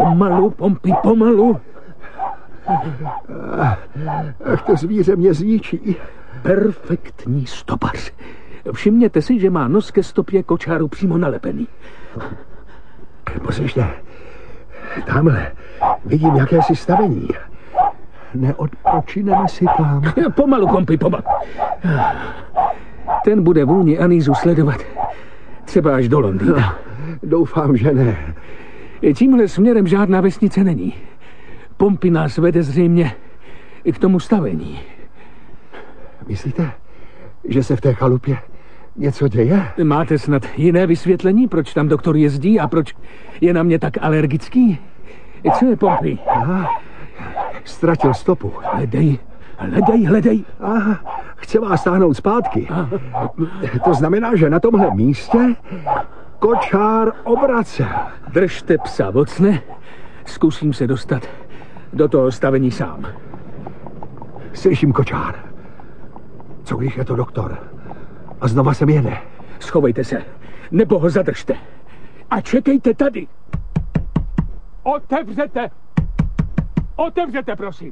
Pomalu, Pompey, pomalu. Ach, to zvíře mě zničí. Perfektní stopař. Všimněte si, že má nos ke stopě kočáru přímo nalepený. Poslyšte, tamhle vidím jakési stavení. Neodpočineme si tam. Pomalu, Pompey, pomalu. Ten bude vůni Anísu sledovat. Třeba až do Londýna. Doufám, že ne. Tímhle směrem žádná vesnice není. Pompey nás vede zřejmě i k tomu stavení. Myslíte, že se v té chalupě něco děje? Máte snad jiné vysvětlení, proč tam doktor jezdí a proč je na mě tak alergický? Co je, Pompey? Aha, ztratil stopu. Hledej. Aha, chce vás stáhnout zpátky. To znamená, že na tomhle místě kočár obracel. Držte psa, vocne. Zkusím se dostat do toho stavení sám. Slyším kočár. Co když je to doktor? A znova sem jede. Schovejte se, nebo ho zadržte. A čekejte tady. Otevřete! Otevřete, prosím!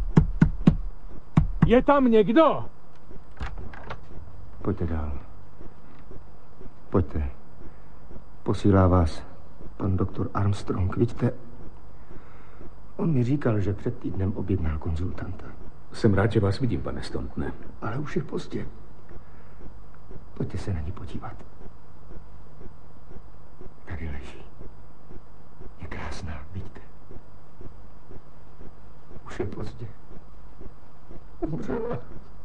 Je tam někdo? Pojďte dál. Pojďte. Posílá vás pan doktor Armstrong. Vidíte, on mi říkal, že před týdnem objednal konzultanta. Jsem rád, že vás vidím, pane Stountone. Ale už je pozdě. Pojďte se na ní podívat. Tady leží. Je krásná, vidíte. Už je pozdě. Umřela.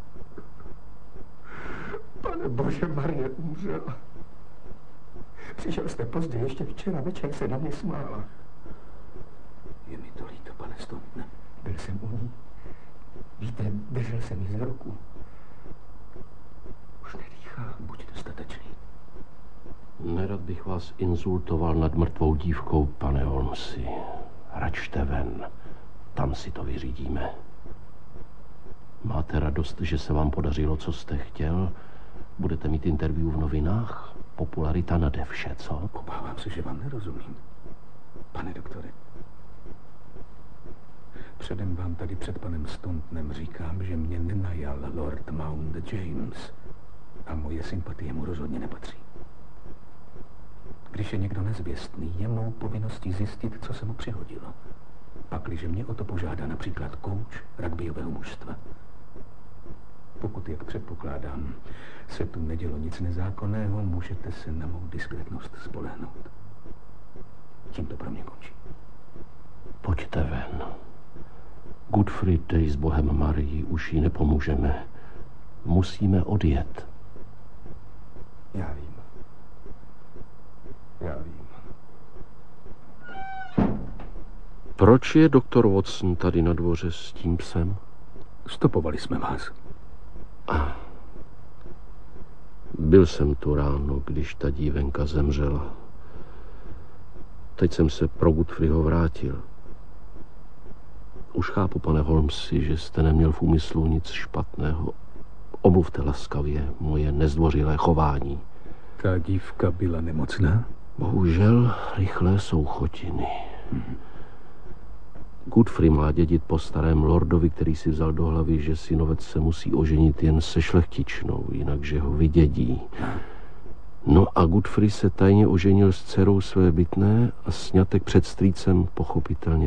Pane Bože, Marie umřela. Přišel jste pozdě, ještě včera večer se na mě smála. Je mi to líto, pane Stountone. Byl jsem u ní. Víte, držel jsem ji za ruku. Už nedýchá. Buď dostatečný. Nerad bych vás insultoval nad mrtvou dívkou, pane Holmesi. Račte ven. Tam si to vyřídíme. Máte radost, že se vám podařilo, co jste chtěl? Budete mít interview v novinách? Popularita nade vše, co? Obávám se, že vám nerozumím. Pane doktore, předem vám tady před panem Stauntonem říkám, že mě nenajal Lord Mount James a moje sympatie mu rozhodně nepatří. Když je někdo nezvěstný, je mou povinností zjistit, co se mu přihodilo. Pakliže mě o to požádá například kouč rugbyového mužstva. Pokud, jak předpokládám, se tu nedělo nic nezákonného, můžete se na mou diskrétnost spolehnout. Tím to pro mě končí. Pojďte ven. Godfrey, dej s Bohem Marii, už jí nepomůžeme. Musíme odjet. Já vím. Proč je doktor Watson tady na dvoře s tím psem? Stopovali jsme vás. Byl jsem tu ráno, když ta dívenka zemřela. Teď jsem se pro Godfreyho vrátil. Už chápu, pane Holmesi, že jste neměl v úmyslu nic špatného. Omluvte laskavě moje nezdvořilé chování. Ta dívka byla nemocná? Bohužel rychlé jsou chotiny. Godfrey má dědit po starém lordovi, který si vzal do hlavy, že synovec se musí oženit jen se šlechtičnou, jinak že ho vydědí. No a Godfrey se tajně oženil s dcerou své bytné a sňatek před strýcem pochopitelně